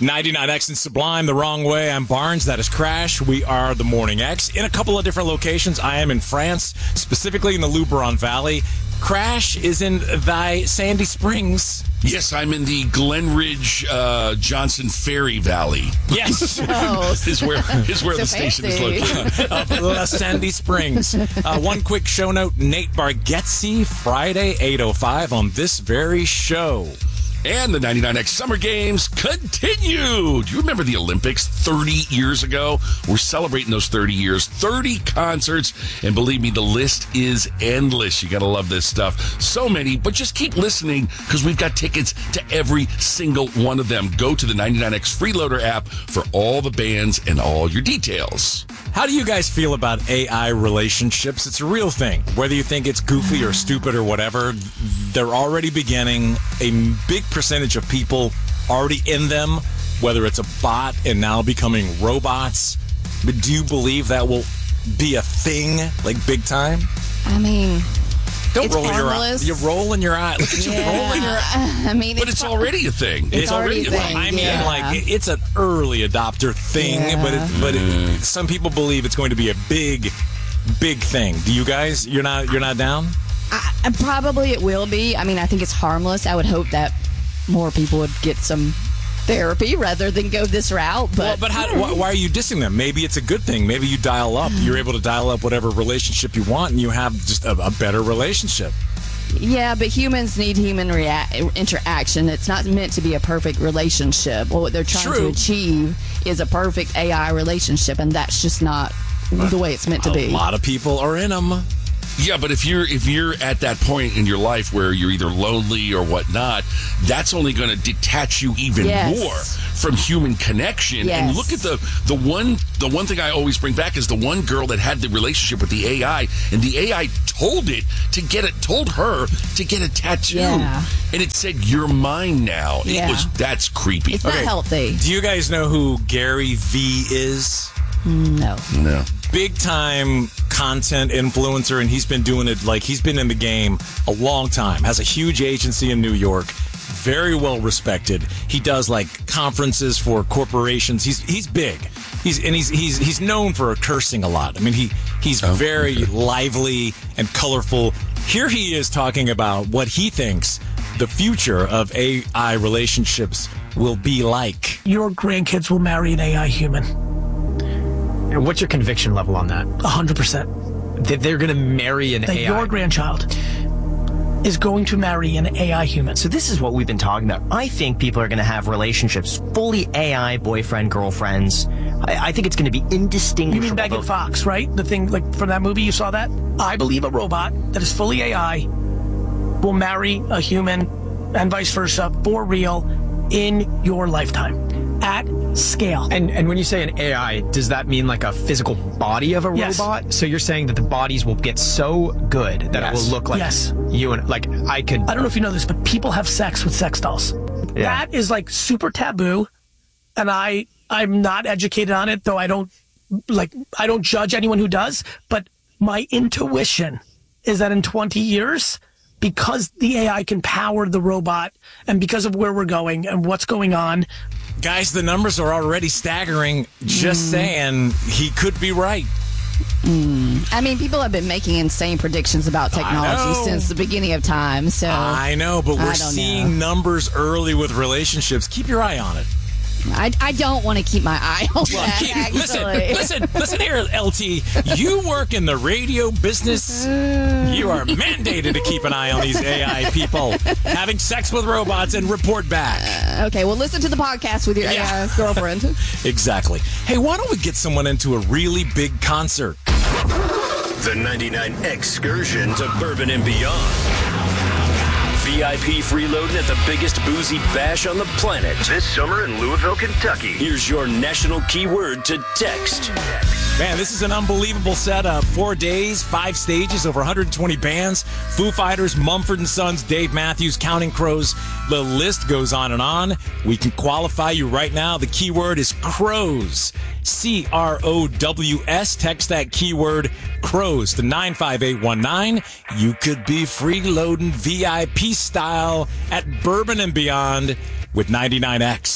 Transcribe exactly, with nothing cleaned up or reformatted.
ninety-nine X and Sublime, the wrong way. I'm Barnes. That is Crash. We are the Morning X in a couple of different locations. I am in France, specifically in the Luberon Valley. Crash is in thy Sandy Springs. Yes, I'm in the Glenridge uh, Johnson Ferry Valley. Yes. Oh, is where is where so the station is fancy. located. Of La Sandy Springs. Uh, one quick show note, Nate Bargatze, Friday, eight oh five on this very show. And the ninety-nine X Summer Games continue. Do you remember the Olympics thirty years ago? We're celebrating those thirty years, thirty concerts, and believe me, the list is endless. You got to love this stuff. So many, but just keep listening because we've got tickets to every single one of them. Go to the ninety-nine X Freeloader app for all the bands and all your details. How do you guys feel about A I relationships? It's a real thing. Whether you think it's goofy or stupid or whatever, they're already beginning. A big percentage of people already in them, whether it's a bot and now becoming robots. But do you believe that will be a thing, like big time? I mean, Don't it's roll your eye. harmless. You're rolling your eye. Look at you rolling your eye. I mean, But it's already a thing. It's already a thing. thing. I mean, Yeah. like it- it's an early adopter thing, Yeah. but it, but it, some people believe it's going to be a big, big thing. Do you guys? You're not. You're not down. I, I- probably it will be. I mean, I think it's harmless. I would hope that more people would get some therapy rather than go this route. But Well, but how, why, why are you dissing them? Maybe it's a good thing. Maybe you dial up. You're able to dial up whatever relationship you want, and you have just a, a better relationship. yeah, but humans need human rea- interaction. It's not meant to be a perfect relationship. Well, what they're trying True. to achieve is a perfect A I relationship, and that's just not the way it's meant to A be. lot of people are in them. Yeah, but if you're if you're at that point in your life where you're either lonely or whatnot, that's only going to detach you even Yes. more from human connection. Yes. And look at the the one the one thing I always bring back is the one girl that had the relationship with the A I, and the A I told it to get it told her to get a tattoo, Yeah. and it said "You're mine now." Yeah. It was that's creepy. It's not Okay. healthy. Do you guys know who Gary V is? No. No. Big time content influencer, and he's been doing it like he's been in the game a long time. Has a huge agency in New York, very well respected. He does like conferences for corporations. He's he's big. He's and he's he's he's known for cursing a lot. I mean, he he's very lively and colorful. Here he is talking about what he thinks the future of A I relationships will be like. Your grandkids will marry an A I human. And what's your conviction level on that? A hundred percent. That they're going to marry an That A I? your grandchild is going to marry an A I human. So this is what we've been talking about. I think people are going to have relationships fully A I, boyfriend, girlfriends. I, I think it's going to be indistinguishable. You mean Megan Fox, right? The thing, like, from that movie, you saw that? I believe a robot that is fully A I will marry a human and vice versa for real in your lifetime at scale. And and when you say an A I, does that mean like a physical body of a Yes. robot? So you're saying that the bodies will get so good that Yes. it will look like Yes. you and like I could. I don't know if you know this, but people have sex with sex dolls. Yeah. That is like super taboo, and I I'm not educated on it, though I don't like I don't judge anyone who does. But my intuition is that in twenty years, because the A I can power the robot, and because of where we're going and what's going on, Guys, the numbers are already staggering. Just saying, he could be right. I mean, people have been making insane predictions about know. technology since the beginning of time. So I know, but I we're don't seeing know. numbers early with relationships. Keep your eye on it. I, I don't want to keep my eye on that. Keep- listen, actually. listen, listen here, L T. You work in the radio business. You are mandated to keep an eye on these A I people having sex with robots and report back. Okay, well, listen to the podcast with your Yeah. uh, girlfriend. Exactly. Hey, why don't we get someone into a really big concert? The ninety-nine Excursion to Bourbon and Beyond. V I P freeloading at the biggest boozy bash on the planet. This summer in Louisville, Kentucky. Here's your national keyword to text. Man, this is an unbelievable setup. Four days, five stages, over one hundred twenty bands. Foo Fighters, Mumford and Sons, Dave Matthews, Counting Crows. The list goes on and on. We can qualify you right now. The keyword is Crows. C R O W S. Text that keyword Crows to nine five eight one nine. You could be freeloading V I P style at Bourbon and Beyond with ninety-nine X.